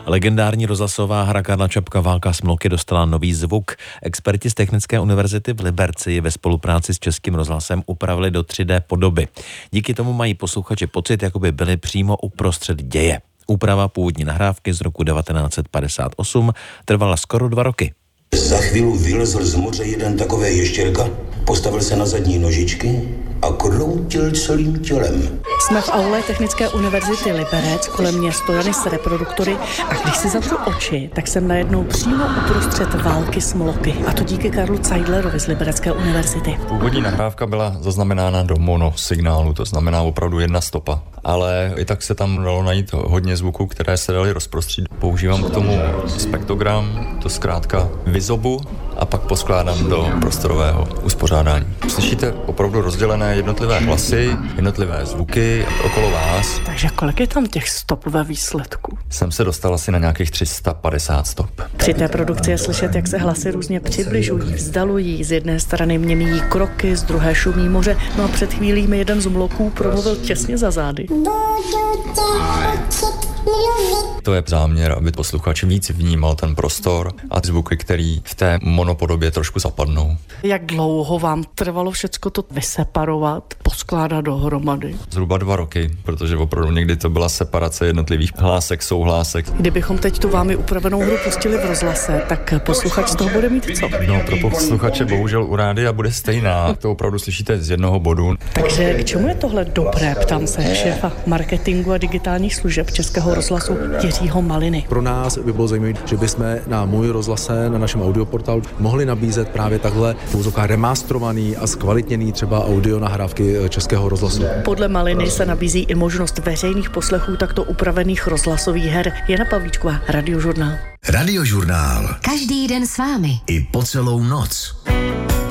Legendární rozhlasová hra Karla Čapka Válka smloky dostala nový zvuk. Experti z Technické univerzity v Liberci ji ve spolupráci s Českým rozhlasem upravili do 3D podoby. Díky tomu mají posluchači pocit, jako by byli přímo uprostřed děje. Úprava původní nahrávky z roku 1958 trvala skoro 2 roky. Za chvíli vylezl z moře jeden takový ještěrka, postavil se na zadní nožičky a kroutil celým tělem. Jsme v aule Technické univerzity Liberec, kolem mě stojany s reproduktory a když si zavřu oči, tak jsem najednou přímo uprostřed války smloky. A to díky Karlu Zeidlerovi z Liberecké univerzity. Původní nahrávka byla zaznamenána do monosignálu, to znamená opravdu 1 stopa. Ale i tak se tam dalo najít hodně zvuků, které se daly rozprostřít. Používám k tomu spektrogram, to zkrátka vizobu, a pak poskládám do prostorového uspořádání. Slyšíte opravdu rozdělené jednotlivé hlasy, jednotlivé zvuky okolo vás. Takže kolik je tam těch stop ve výsledku? Jsem se dostal asi na nějakých 350 stop. Při té produkci je slyšet, jak se hlasy různě přibližují, vzdalují. Z jedné strany mění kroky, z druhé šumí moře. No a před chvílí mi jeden z mloků promluvil těsně za zády. To je záměr, aby posluchač víc vnímal ten prostor a zvuky, který v té monopodobě trošku zapadnou. Jak dlouho vám trvalo všecko to vyseparovat, poskládat dohromady? Zhruba 2 roky, protože opravdu někdy to byla separace jednotlivých hlásek, souhlásek. Kdybychom teď tu vámi upravenou hru pustili v rozhlase, tak posluchač z toho bude mít co? No, pro posluchače bohužel u rádia bude stejná. To opravdu slyšíte z jednoho bodu. Takže k čemu je tohle dobré, ptám se šéfa marketingu a digitálních služeb Českého rozhlasu Jiřího Maliny. Pro nás by bylo zajímavé, že bychom na Můj rozhlase, na našem audioportálu mohli nabízet právě takhle remastrovaný a zkvalitněný třeba audio nahrávky Českého rozhlasu. Podle Maliny se nabízí i možnost veřejných poslechů takto upravených rozhlasových her. Jana Pavlíčková, Radiožurnál. Radiožurnál. Každý den s vámi. I po celou noc.